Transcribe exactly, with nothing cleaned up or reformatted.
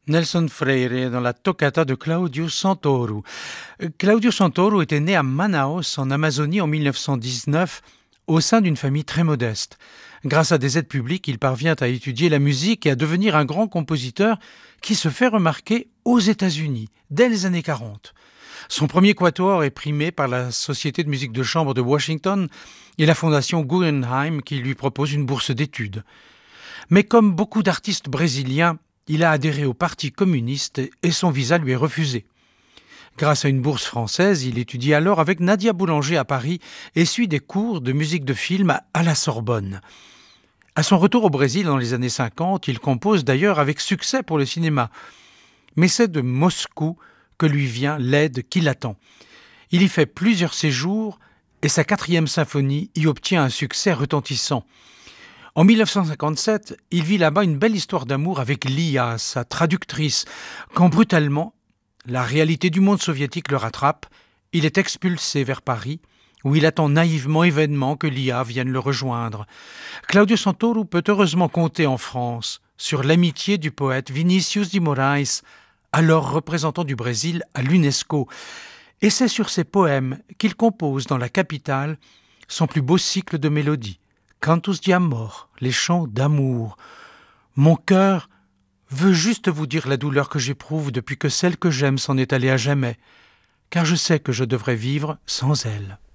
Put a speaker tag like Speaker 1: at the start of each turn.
Speaker 1: Nelson Freire dans la toccata de Claudio Santoro. Euh, Claudio Santoro était né à Manaus, en Amazonie, en mille neuf cent dix-neuf, au sein d'une famille très modeste. Grâce à des aides publiques, il parvient à étudier la musique et à devenir un grand compositeur qui se fait remarquer aux États-Unis dès les années quarante. Son premier quatuor est primé par la Société de musique de chambre de Washington et la fondation Guggenheim qui lui propose une bourse d'études. Mais comme beaucoup d'artistes brésiliens, il a adhéré au Parti communiste et son visa lui est refusé. Grâce à une bourse française, il étudie alors avec Nadia Boulanger à Paris et suit des cours de musique de film à la Sorbonne. À son retour au Brésil dans les années cinquante, il compose d'ailleurs avec succès pour le cinéma. Mais c'est de Moscou que lui vient l'aide qui l'attend. Il y fait plusieurs séjours et sa quatrième symphonie y obtient un succès retentissant. En mille neuf cent cinquante-sept, il vit là-bas une belle histoire d'amour avec Lia, sa traductrice, quand brutalement, la réalité du monde soviétique le rattrape. Il est expulsé vers Paris, où il attend naïvement événement que Lia vienne le rejoindre. Claudio Santoro peut heureusement compter en France sur l'amitié du poète Vinícius de Moraes, alors représentant du Brésil à l'UNESCO. Et c'est sur ses poèmes qu'il compose dans la capitale son plus beau cycle de mélodies. Cantus de amor, les chants d'amour. Mon cœur veut juste vous dire la douleur que j'éprouve depuis que celle que j'aime s'en est allée à jamais, car je sais que je devrais vivre sans elle.